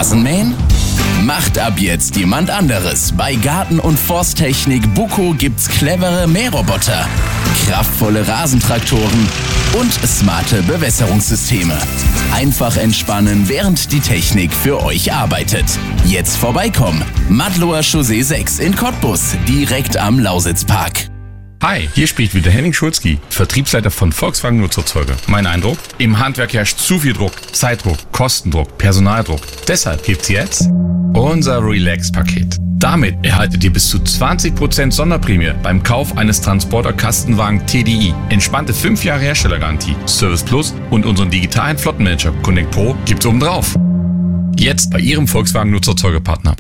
Rasenmähen? Macht ab jetzt jemand anderes. Bei Garten- und Forsttechnik Buco gibt's clevere Mähroboter, kraftvolle Rasentraktoren und smarte Bewässerungssysteme. Einfach entspannen, während die Technik für euch arbeitet. Jetzt vorbeikommen. Madloer Chaussee 6 in Cottbus, direkt am Lausitzpark. Hi, hier spricht wieder Henning Schulzki, Vertriebsleiter von Volkswagen Nutzerzeuger. Mein Eindruck? Im Handwerk herrscht zu viel Druck, Zeitdruck, Kostendruck, Personaldruck. Deshalb gibt's jetzt unser Relax-Paket. Damit erhaltet ihr bis zu 20% Sonderprämie beim Kauf eines Transporter-Kastenwagen TDI. Entspannte 5 Jahre Herstellergarantie, Service Plus und unseren digitalen Flottenmanager Connect Pro gibt's obendrauf. Jetzt bei Ihrem Volkswagen Nutzerzeugerpartner.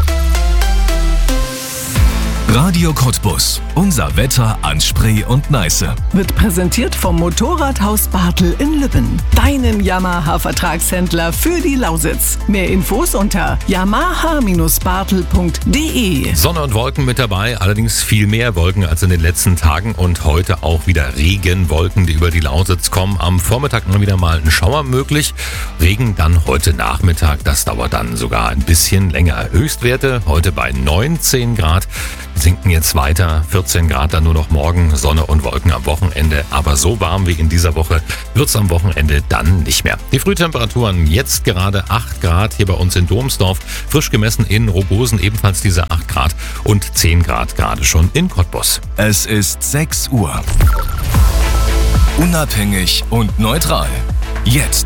Radio Cottbus. Unser Wetter an Spree und Neiße. Wird präsentiert vom Motorradhaus Bartel in Lübben. Deinem Yamaha-Vertragshändler für die Lausitz. Mehr Infos unter yamaha-bartel.de. Sonne und Wolken mit dabei, allerdings viel mehr Wolken als in den letzten Tagen und heute auch wieder Regenwolken, die über die Lausitz kommen. Am Vormittag noch wieder mal ein Schauer möglich. Regen dann heute Nachmittag, das dauert dann sogar ein bisschen länger. Höchstwerte heute bei 19 Grad. Sinken jetzt weiter, 14 Grad dann nur noch morgen, Sonne und Wolken am Wochenende, aber so warm wie in dieser Woche wird's am Wochenende dann nicht mehr. Die Frühtemperaturen jetzt gerade 8 Grad hier bei uns in Domsdorf, frisch gemessen in Rogosen ebenfalls diese 8 Grad und 10 Grad gerade schon in Cottbus. Es ist 6 Uhr. Unabhängig und neutral. Jetzt